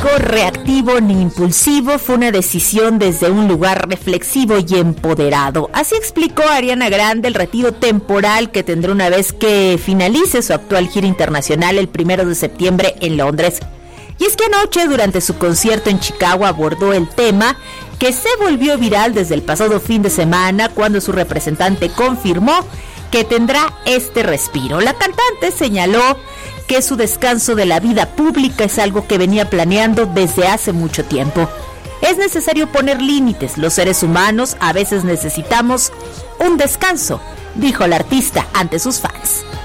reactivo ni impulsivo, fue una decisión desde un lugar reflexivo y empoderado. Así explicó Ariana Grande el retiro temporal que tendrá una vez que finalice su actual gira internacional el 1 de septiembre en Londres. Y es que anoche, durante su concierto en Chicago, abordó el tema que se volvió viral desde el pasado fin de semana, cuando su representante confirmó que tendrá este respiro. La cantante señaló que su descanso de la vida pública es algo que venía planeando desde hace mucho tiempo. Es necesario poner límites, los seres humanos a veces necesitamos un descanso, dijo la artista ante sus fans.